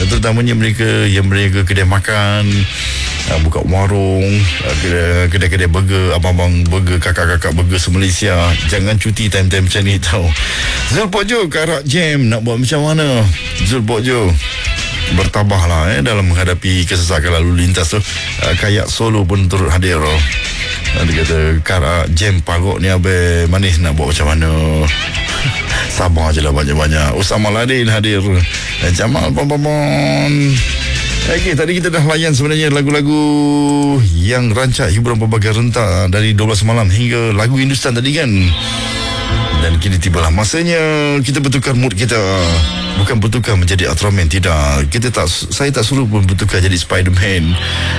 terutamanya mereka yang berniaga kedai makan, buka warung, kedai-kedai burger, abang-abang burger, kakak-kakak burger se-Malaysia. Jangan cuti time-time macam ni tau. Zul Pokjo Karak Jam nak buat macam mana? Zul Pokjo bertabahlah dalam menghadapi kesesakan lalu lintas tu. Kayak Solo pun turut hadir. Dia kata Karak Jam Parok ni abe manis nak buat macam mana. Sabar je lah banyak-banyak. Usama Ladin hadir, Jamal Pon. Okey, tadi kita dah layan sebenarnya lagu-lagu yang rancak hiburan pelbagai rentak dari 12 malam hingga lagu Hindustan tadi kan. Dan kini tibalah masanya kita bertukar mood kita. Bukan bertukar menjadi Ultraman, tidak. Saya tak suruh pun bertukar jadi Spiderman.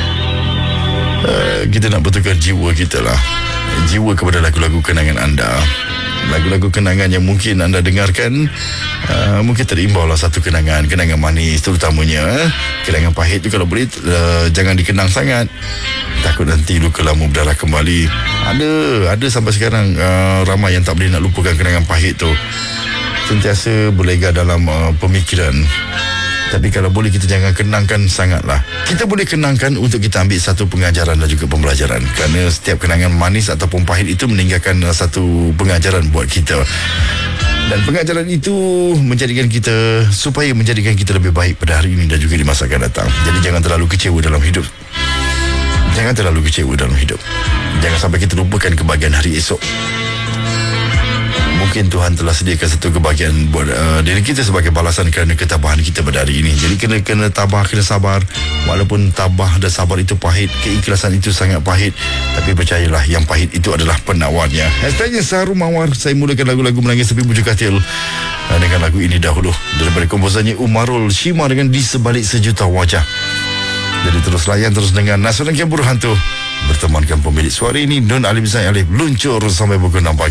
Kita nak bertukar jiwa kita lah. Jiwa kepada lagu-lagu kenangan anda. Lagu-lagu kenangan yang mungkin anda dengarkan, mungkin terimbau lah satu kenangan manis terutamanya. Kenangan pahit tu kalau boleh jangan dikenang sangat, takut nanti luka lama berdarah kembali. Ada sampai sekarang ramai yang tak boleh nak lupakan kenangan pahit tu. Sentiasa berlega dalam pemikiran. Tapi kalau boleh kita jangan kenangkan sangatlah. Kita boleh kenangkan untuk kita ambil satu pengajaran dan juga pembelajaran. Kerana setiap kenangan manis ataupun pahit itu meninggalkan satu pengajaran buat kita. Dan pengajaran itu menjadikan kita lebih baik pada hari ini dan juga di masa akan datang. Jadi jangan terlalu kecewa dalam hidup. Jangan sampai kita lupakan kebahagiaan hari esok. Mungkin Tuhan telah sediakan satu kebahagiaan buat diri kita sebagai balasan kerana ketabahan kita pada hari ini. Jadi kena tabah, kena sabar. Walaupun tabah dan sabar itu pahit, keikhlasan itu sangat pahit, tapi percayalah yang pahit itu adalah penawarnya. Hashtagnya Saharu Mawar. Saya mulakan lagu-lagu menangis sepi bujuk katil dengan lagu ini dahulu daripada komposernya Umarul Shima dengan Di Sebalik Sejuta Wajah. Jadi terus layan, terus dengan Nasional Campur Hantu bertemankan pemilik suara ini Nun Alim Zain Alif luncur sampai pukul 6 pagi.